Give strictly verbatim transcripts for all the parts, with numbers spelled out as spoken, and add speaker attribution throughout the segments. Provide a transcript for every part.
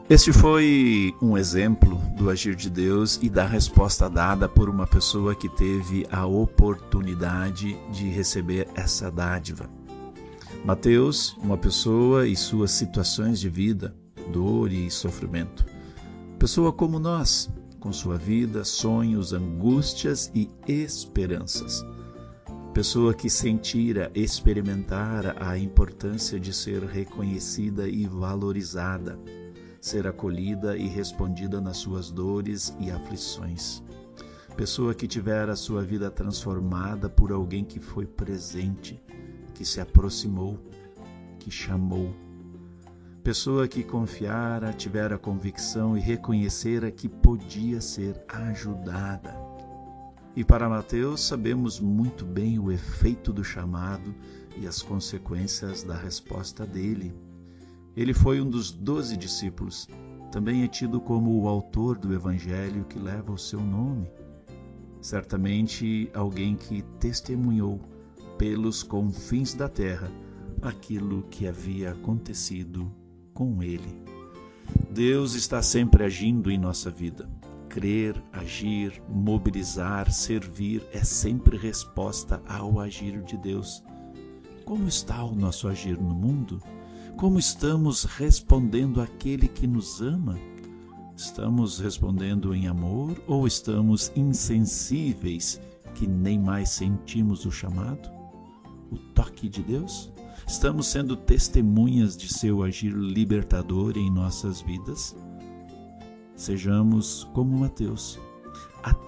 Speaker 1: Este foi um exemplo do agir de Deus e da resposta dada por uma pessoa que teve a oportunidade de receber essa dádiva. Mateus, uma pessoa e suas situações de vida, dor e sofrimento. Pessoa como nós, com sua vida, sonhos, angústias e esperanças. Pessoa que sentira, experimentara a importância de ser reconhecida e valorizada, ser acolhida e respondida nas suas dores e aflições. Pessoa que tivera sua vida transformada por alguém que foi presente, que se aproximou, que chamou. Pessoa que confiara, tivera convicção e reconhecera que podia ser ajudada. E para Mateus sabemos muito bem o efeito do chamado e as consequências da resposta dele. Ele foi um dos doze discípulos. Também é tido como o autor do evangelho que leva o seu nome. Certamente alguém que testemunhou pelos confins da terra aquilo que havia acontecido com ele. Deus está sempre agindo em nossa vida. Crer, agir, mobilizar, servir é sempre resposta ao agir de Deus. Como está o nosso agir no mundo? Como estamos respondendo àquele que nos ama? Estamos respondendo em amor ou estamos insensíveis que nem mais sentimos o chamado? O toque de Deus? Estamos sendo testemunhas de seu agir libertador em nossas vidas? Sejamos como Mateus,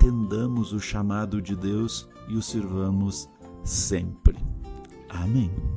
Speaker 1: atendamos o chamado de Deus e o sirvamos sempre. Amém.